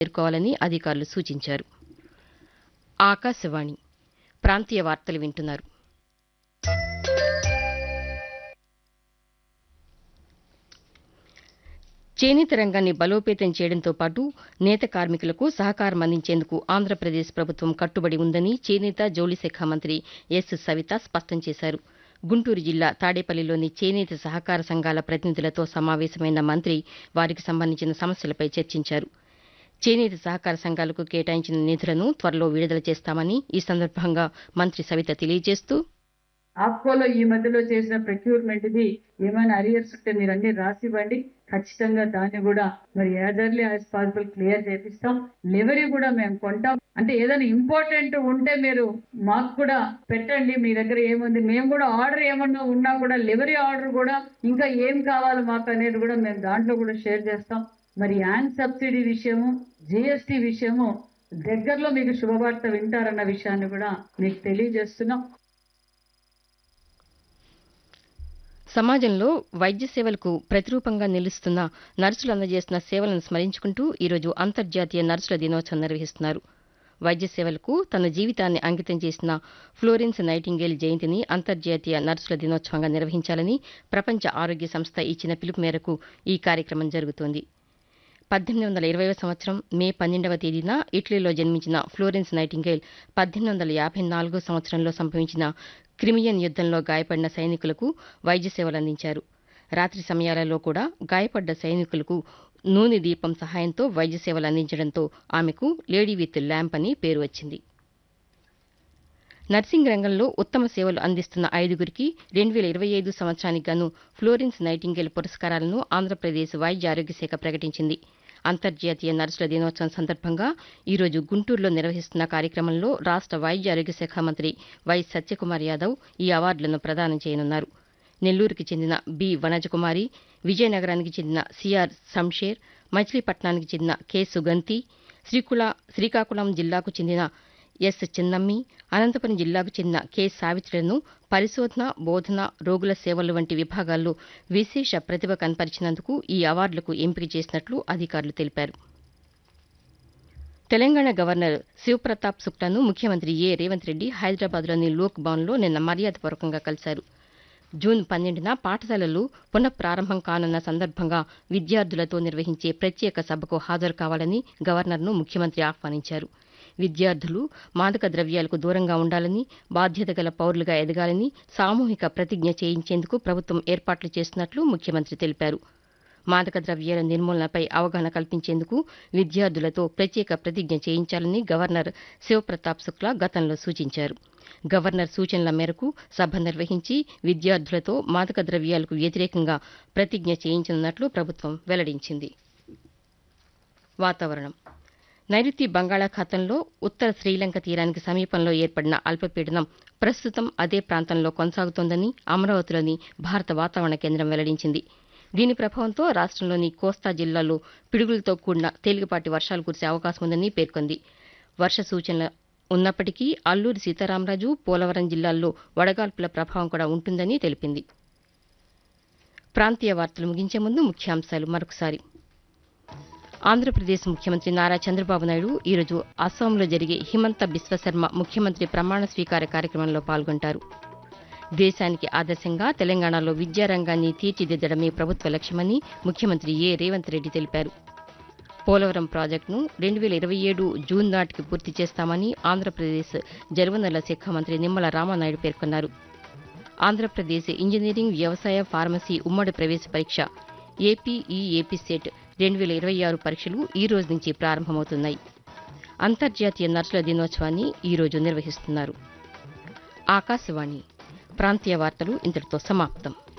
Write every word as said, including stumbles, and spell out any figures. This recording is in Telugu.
చేరుకోవాలని అధికారులు సూచించారు. ఆకాశవాణి ప్రాంతీయ వార్తలు వింటున్నారు. చేనేత రంగాన్ని బలోపేతం చేయడంతో పాటు నేత కార్మికులకు సహకారం అందించేందుకు ఆంధ్రప్రదేశ్ ప్రభుత్వం కట్టుబడి ఉందని చేనేత జౌళి శాఖ మంత్రి ఎస్ సవిత స్పష్టం చేశారు. గుంటూరు జిల్లా తాడేపల్లిలోని చేనేత సహకార సంఘాల ప్రతినిధులతో సమావేశమైన మంత్రి వారికి సంబంధించిన సమస్యలపై చర్చించారు. చేనేత సహకార సంఘాలకు కేటాయించిన నిధులను త్వరలో విడుదల చేస్తామని ఈ సందర్భంగా మంత్రి సవిత తెలియజేస్తూ, ఆప్కోలో ఈ మధ్యలో చేసిన ప్రొక్యూర్మెంట్ ది ఏమైనా అరియర్స్ ఉంటే మీరు అన్ని రాసివ్వండి. ఖచ్చితంగా దాన్ని కూడా మరి as early as possible clear చేపిస్తాం. లెవరీ కూడా మేము కొంటాం. అంటే ఏదైనా ఇంపార్టెంట్ ఉంటే మీరు మాకు కూడా పెట్టండి. మీ దగ్గర ఏముంది, మేము కూడా ఆర్డర్ ఏమన్నా ఉన్నా కూడా లెవరీ ఆర్డర్ కూడా ఇంకా ఏం కావాలి మాకు అనేది కూడా మేము దాంట్లో కూడా షేర్ చేస్తాం. మరి యాన్ సబ్సిడీ విషయము, జిఎస్టీ విషయము దగ్గరలో మీకు శుభవార్త వింటారన్న విషయాన్ని కూడా మీకు తెలియజేస్తున్నాం. సమాజంలో వైద్య సేవలకు ప్రతిరూపంగా నిలుస్తున్న నర్సులు అందజేస్తున్న సేవలను స్మరించుకుంటూ ఈరోజు అంతర్జాతీయ నర్సుల దినోత్సవం నిర్వహిస్తున్నారు. వైద్య సేవలకు తన జీవితాన్ని అంకితం చేసిన ఫ్లోరెన్స్ నైటింగేల్ జయంతిని అంతర్జాతీయ నర్సుల దినోత్సవంగా నిర్వహించాలని ప్రపంచ ఆరోగ్య సంస్థ ఇచ్చిన పిలుపు మేరకు ఈ కార్యక్రమం జరుగుతోంది. పద్దెనిమిది వందల ఇరవైవ సంవత్సరం మే పన్నెండవ తేదీన ఇటలీలో జన్మించిన ఫ్లోరెన్స్ నైటింగేల్ పద్దెనిమిది వందల యాభై నాలుగో సంవత్సరంలో సంభవించిన క్రిమియన్ యుద్దంలో గాయపడిన సైనికులకు వైద్య సేవలు అందించారు. రాత్రి సమయాలలో కూడా గాయపడ్డ సైనికులకు నూనె దీపం సహాయంతో వైద్య సేవలు అందించడంతో ఆమెకు లేడీ విత్ ల్యాంప్ అని పేరు వచ్చింది. నర్సింగ్ రంగంలో ఉత్తమ సేవలు అందిస్తున్న ఐదుగురికి రెండు వేల ఇరవై ఐదు సంవత్సరానికి గాను ఫ్లోరెన్స్ నైటింగేల్ పురస్కారాలను ఆంధ్రప్రదేశ్ వైద్య ఆరోగ్య శాఖ ప్రకటించింది. అంతర్జాతీయ నర్సుల దినోత్సవం సందర్భంగా ఈరోజు గుంటూరులో నిర్వహిస్తున్న కార్యక్రమంలో రాష్ట వైద్య ఆరోగ్య శాఖ మంత్రి వై సత్యకుమార్ యాదవ్ ఈ అవార్డులను ప్రదానం చేయనున్నారు. నెల్లూరుకి చెందిన బి వనజకుమారి, విజయనగరానికి చెందిన సిఆర్ శంషేర్, మచిలీపట్నానికి చెందిన కె సుగంతి, శ్రీకుళ శ్రీకాకుళం జిల్లాకు చెందిన ఎస్ చిన్నమ్మి, అనంతపురం జిల్లాకు చెందిన కె సావిత్రులను పరిశోధన, బోధన, రోగుల సేవలు వంటి విభాగాల్లో విశేష ప్రతిభ కనపరిచినందుకు ఈ అవార్డులకు ఎంపిక చేసినట్లు అధికారులు తెలిపారు. తెలంగాణ గవర్నర్ శివప్రతాప్ శుక్లాను ముఖ్యమంత్రి ఏ రేవంత్ రెడ్డి హైదరాబాద్లోని లోక్ భవన్లో నిన్న మర్యాదపూర్వకంగా కలిశారు. జూన్ పన్నెండున పాఠశాలలు పునఃప్రారంభం కానున్న సందర్భంగా విద్యార్థులతో నిర్వహించే ప్రత్యేక సభకు హాజరు కావాలని గవర్నర్ను ముఖ్యమంత్రి ఆహ్వానించారు. విద్యార్థులు మాదక ద్రవ్యాలకు దూరంగా ఉండాలని, బాధ్యత గల పౌరులుగా ఎదగాలని సామూహిక ప్రతిజ్ఞ చేయించేందుకు ప్రభుత్వం ఏర్పాట్లు చేస్తున్నట్లు ముఖ్యమంత్రి తెలిపారు. మాదక ద్రవ్యాల నిర్మూలనపై అవగాహన కల్పించేందుకు విద్యార్థులతో ప్రత్యేక ప్రతిజ్ఞ చేయించాలని గవర్నర్ శివప్రతాప్ శుక్లా గతంలో సూచించారు. గవర్నర్ సూచనల మేరకు సభ నిర్వహించి విద్యార్థులతో మాదక ద్రవ్యాలకు వ్యతిరేకంగా ప్రతిజ్ఞ చేయించనున్నట్లు ప్రభుత్వం వెల్లడించింది. వాతావరణం. నైరుతి బంగాళాఖాతంలో ఉత్తర శ్రీలంక తీరానికి సమీపంలో ఏర్పడిన అల్పపీడనం ప్రస్తుతం అదే ప్రాంతంలో కొనసాగుతోందని అమరావతిలోని భారత వాతావరణ కేంద్రం వెల్లడించింది. దీని ప్రభావంతో రాష్టంలోని కోస్తా జిల్లాల్లో పిడుగులతో కూడిన తేలికపాటి వర్షాలు కురిసే అవకాశం ఉందని పేర్కొంది. వర్ష సూచనలు ఉన్నప్పటికీ అల్లూరి సీతారామరాజు, పోలవరం జిల్లాల్లో వడగాల్పుల ప్రభావం కూడా ఉంటుందని తెలిపింది. ప్రాంతీయ వార్తలు ముగించే ముందు ముఖ్యాంశాలు మరొకసారి. ఆంధ్రప్రదేశ్ ముఖ్యమంత్రి నారా చంద్రబాబు నాయుడు ఈరోజు అస్సాంలో జరిగే హిమంత బిశ్వశర్మ ముఖ్యమంత్రి ప్రమాణ స్వీకార కార్యక్రమంలో పాల్గొంటారు. దేశానికి ఆదర్శంగా తెలంగాణలో విద్యారంగాన్ని తీర్చిదిద్దడమే ప్రభుత్వ లక్ష్యమని ముఖ్యమంత్రి ఏ రేవంత్ రెడ్డి తెలిపారు. పోలవరం ప్రాజెక్టును రెండు వేల ఇరవై ఏడు జూన్ నాటికి పూర్తి చేస్తామని ఆంధ్రప్రదేశ్ జలవనరుల శాఖ మంత్రి నిమ్మల రామానాయుడు పేర్కొన్నారు. ఆంధ్రప్రదేశ్ ఇంజనీరింగ్, వ్యవసాయ, ఫార్మసీ ఉమ్మడి ప్రవేశ పరీక్ష ఏపీఈఏపీ సెట్ రెండు వేల ఇరవై ఆరు పరీక్షలు ఈ రోజు నుంచి ప్రారంభమవుతున్నాయి. అంతర్జాతీయ నర్సుల దినోత్సవాన్ని ఈ రోజు నిర్వహిస్తున్నారు. ఆకాశవాణి ప్రాంతీయ వార్తలు ఇంతటితో సమాప్తం.